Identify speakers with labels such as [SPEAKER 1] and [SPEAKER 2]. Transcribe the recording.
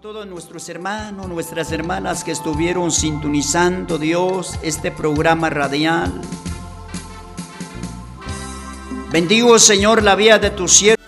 [SPEAKER 1] todos nuestros hermanos, nuestras hermanas que estuvieron sintonizando, Dios, este programa radial. Bendigo, Señor, la vida de tu siervo.